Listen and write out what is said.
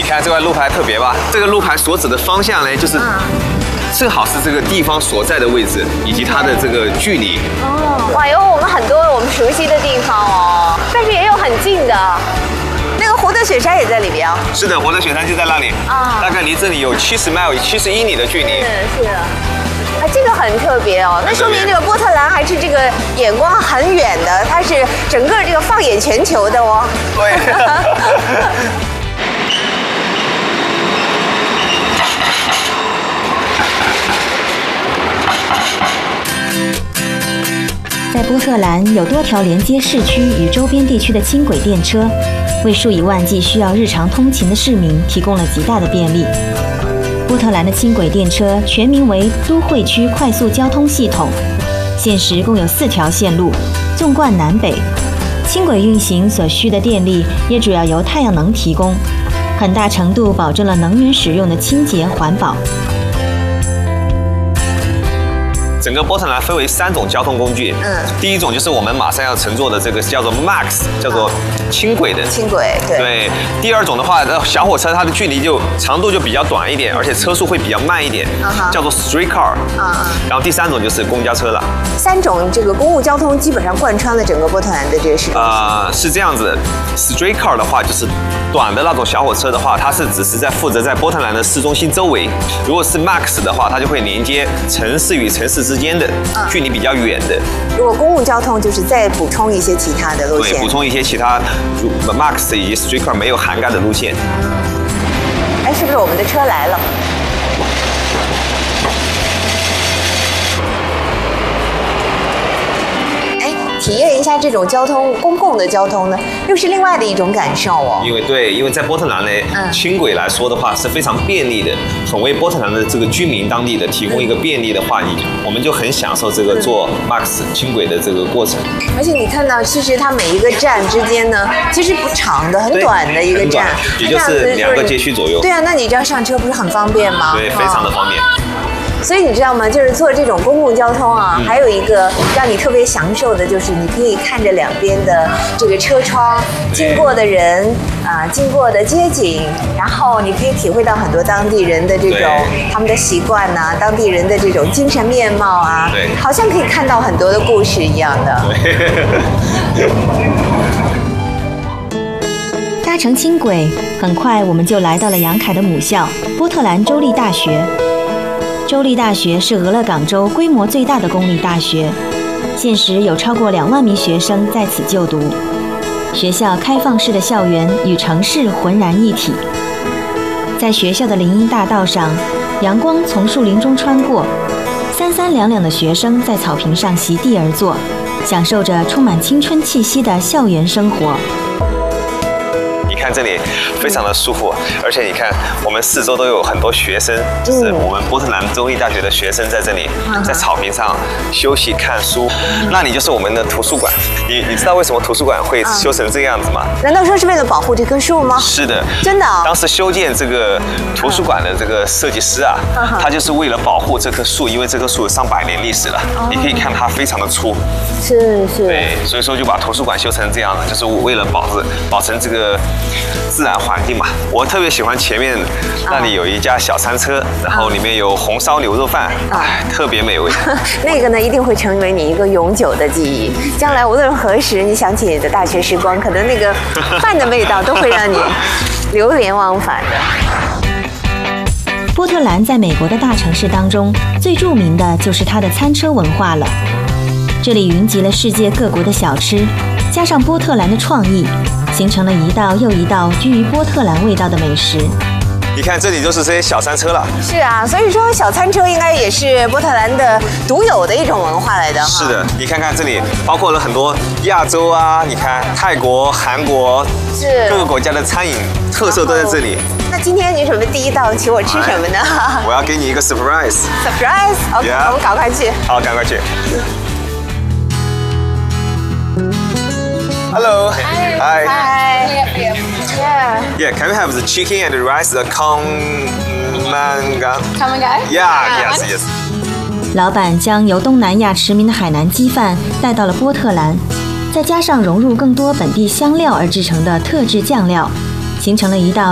看这块路牌特别吧？这个路牌所指的方向呢，就是正好是这个地方所在的位置以及它的这个距离。 哦，哇，有我们很多我们熟悉的地方哦，但是也有很近的。那个胡德雪山也在里边啊。 是的，胡德雪山就在那里啊，大概离这里有70英里的距离。 是。啊，这个很特别哦，那说明这个波特兰还是这个眼光很远的，它是整个这个放眼全球的哦。 对。 在波特兰有多条连接市区与周边地区的轻轨电车，为数以万计需要日常通勤的市民提供了极大的便利。波特兰的轻轨电车全名为都会区快速交通系统，现时共有4条线路，纵贯南北。轻轨运行所需的电力也主要由太阳能提供，很大程度保证了能源使用的清洁环保。 整个波特兰分为3种交通工具，第一种就是我们马上要乘坐的这个叫做 Max， 叫做轻轨的。 轻轨，对。 第二种的话，小火车它的距离长度就比较短一点，而且车速会比较慢一点，叫做 streetcar。然后第3种就是公交车了。 3种这个公共交通基本上贯穿了整个波特兰的这个市中心。 是这样子 ，streetcar 的话就是短的那种小火车的话，它是只是负责在波特兰的市中心周围；如果是 Max 的话，它就会连接城市与城市之间的距离比较远的。 如果公共交通就是再补充一些其他的路线， 对，补充一些其他 Max 以及 streetcar 没有涵盖的路线。 哎，是不是我们的车来了？体验一下这种公共的交通呢，又是另外的一种感受哦。 因为在波特兰呢，轻轨来说的话是非常便利的，很为波特兰的这个居民当地的提供一个便利的话，我们就很享受这个坐 Max 轻轨的这个过程。 而且你看到，其实它每一个站之间呢，其实不长的，很短的一个站， 也就是2个街区左右。 对啊，那你这样上车不是很方便吗？ 对，非常的方便。 所以你知道吗？就是坐这种公共交通啊，还有一个让你特别享受的，就是你可以看着两边的这个车窗经过的人经过的街景，然后你可以体会到很多当地人的这种他们的习惯呐，当地人的这种精神面貌啊， 对， 好像可以看到很多的故事一样的。 搭乘轻轨，很快我们就来到了杨凯的母校波特兰州立大学。州立大学是俄勒冈州规模最大的公立大学，现时有超过2万名学生在此就读。学校开放式的校园与城市浑然一体。在学校的林荫大道上，阳光从树林中穿过，三三两两的学生在草坪上席地而坐，享受着充满青春气息的校园生活。 你看这里非常的舒服，而且你看我们四周都有很多学生，就是我们波特兰州立大学的学生在这里，在草坪上休息看书。那里就是我们的图书馆。你知道为什么图书馆会修成这个样子吗？ 难道说是为了保护这棵树吗？ 是的， 真的。 当时修建这个图书馆的这个设计师啊，他就是为了保护这棵树，因为这棵树有上百年历史了。你可以看它非常的粗。 是。 对，所以说就把图书馆修成这样的，就是为了保存这个自然环境嘛。我特别喜欢前面那里有一家小餐车，然后里面有红烧牛肉饭，特别美味。 那个呢，一定会成为你一个永久的记忆。将来无论何时，你想起你的大学时光，可能那个饭的味道都会让你流连忘返的。 波特兰在美国的大城市当中，最著名的就是它的餐车文化了。这里云集了世界各国的小吃，加上波特兰的创意，形成了一道又一道居于波特兰味道的美食。 你看这里就是这些小餐车了。 是啊，所以说小餐车应该也是波特兰的独有的一种文化来的。 是的，你看看这里包括了很多亚洲啊，你看泰国、韩国，是各个国家的餐饮特色都在这里。 那今天你准备第一道请我吃什么呢？ 我要给你一个 surprise。 OK， 我们赶快去。 好，赶快去。Hello. Hi. Yeah. Can we have the chicken and the rice, the Khao-Man-Gan? Khao-Man-Gan? Yeah. Yes. 老板将由东南亚驰名的海南鸡饭带到了波特兰，再加上融入更多本地香料而制成的特制酱料，形成了一道